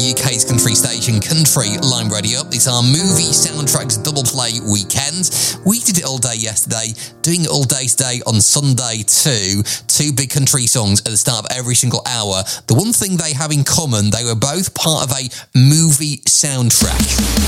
UK's country station, Country Line Radio. It's our movie soundtracks double play weekend. We did it all day yesterday, doing it all day today on Sunday too. Two big country songs at the start of every single hour. The one thing they have in common, they were both part of a movie soundtrack.